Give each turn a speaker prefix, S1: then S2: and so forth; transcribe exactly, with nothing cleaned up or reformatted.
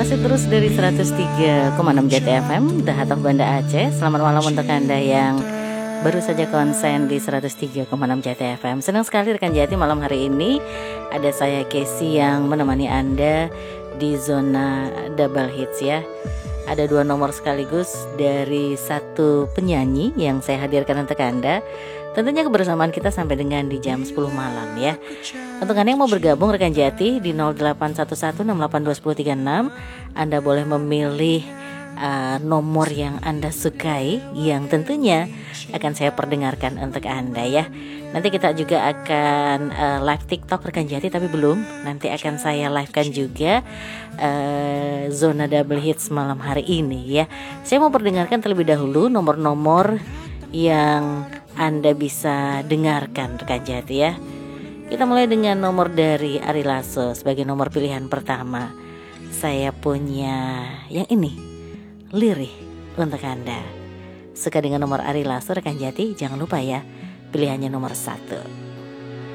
S1: Masih terus dari seratus tiga koma enam J T F M The Heart of Banda Aceh. Selamat malam untuk Anda yang baru saja konsen di seratus tiga koma enam J T F M. Senang sekali rekan Jati, malam hari ini ada saya Casey yang menemani Anda di zona double hits ya. Ada dua nomor sekaligus dari satu penyanyi yang saya hadirkan untuk Anda. Tentunya kebersamaan kita sampai dengan di jam sepuluh malam ya. Untuk Anda yang mau bergabung rekan Jati di nol delapan satu satu enam delapan dua nol tiga enam, Anda boleh memilih uh, nomor yang Anda sukai, yang tentunya akan saya perdengarkan untuk Anda ya. Nanti kita juga akan uh, live TikTok rekan Jati, tapi belum. Nanti akan saya livekan juga uh, zona double hits malam hari ini ya. Saya mau perdengarkan terlebih dahulu nomor-nomor yang Anda bisa dengarkan rekan Jati ya. Kita mulai dengan nomor dari Ari Lasso sebagai nomor pilihan pertama. Saya punya yang ini, Lirih untuk Anda. Suka dengan nomor Ari Lasso rekan Jati? Jangan lupa ya, pilihannya nomor satu.